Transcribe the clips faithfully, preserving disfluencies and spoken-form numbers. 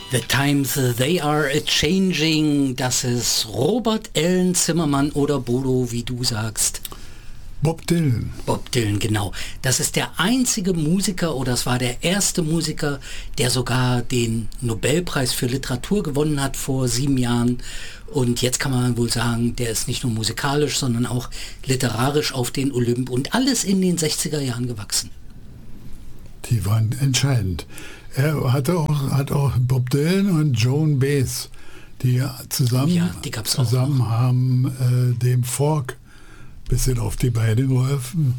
The times they are a-changing. Das ist Robert Allen Zimmermann oder Bodo, wie du sagst. Bob Dylan. Bob Dylan, genau. Das ist der einzige Musiker oder es war der erste Musiker, der sogar den Nobelpreis für Literatur gewonnen hat vor sieben Jahren. Und jetzt kann man wohl sagen, der ist nicht nur musikalisch, sondern auch literarisch auf den Olymp und alles in den sechziger Jahren gewachsen. Die waren entscheidend. Er hatte auch, hat auch Bob Dylan und Joan Baez, die zusammen, ja, die gab's zusammen auch. haben äh, dem Folk ein bisschen auf die Beine geholfen,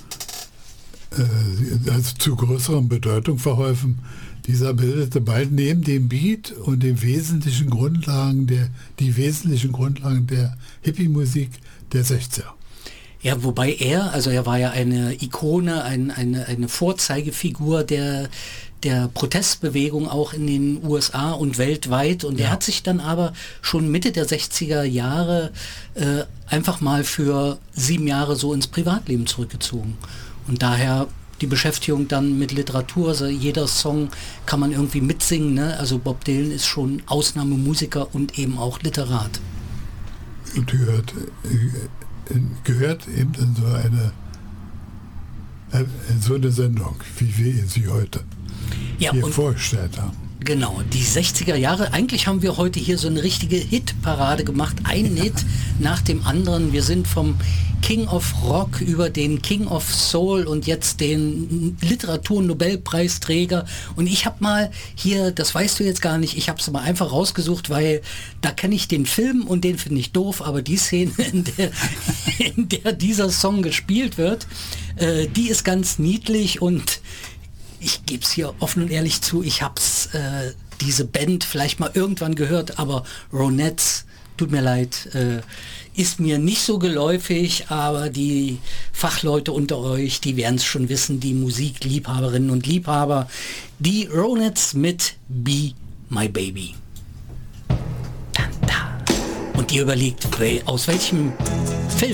äh, also zu größeren Bedeutung verholfen. Dieser bildete bald neben dem Beat und den wesentlichen Grundlagen der, die wesentlichen Grundlagen der Hippie-Musik der sechziger. Ja, wobei er, also er war ja eine Ikone, ein, eine, eine Vorzeigefigur der, der Protestbewegung auch in den U S A und weltweit. Und ja. Er hat sich dann aber schon Mitte der sechziger Jahre äh, einfach mal für sieben Jahre so ins Privatleben zurückgezogen. Und daher die Beschäftigung dann mit Literatur, also jeder Song kann man irgendwie mitsingen, ne? Also Bob Dylan ist schon Ausnahmemusiker und eben auch Literat. Und gehört, gehört eben in so eine, in so eine Sendung, wie wir sie heute ja, hier und vorgestellt haben. Genau, die sechziger Jahre. Eigentlich haben wir heute hier so eine richtige Hitparade gemacht. Ein ja. Hit nach dem anderen. Wir sind vom King of Rock über den King of Soul und jetzt den Literatur-Nobelpreisträger. Und ich habe mal hier, das weißt du jetzt gar nicht, ich habe es mal einfach rausgesucht, weil da kenne ich den Film und den finde ich doof, aber die Szene, in der, in der dieser Song gespielt wird, äh, die ist ganz niedlich und ich gebe es hier offen und ehrlich zu, ich habe äh, diese Band vielleicht mal irgendwann gehört, aber Ronettes, tut mir leid, äh, ist mir nicht so geläufig, aber die Fachleute unter euch, die werden es schon wissen, die Musikliebhaberinnen und Liebhaber, die Ronettes mit Be My Baby. Und ihr überlegt, aus welchem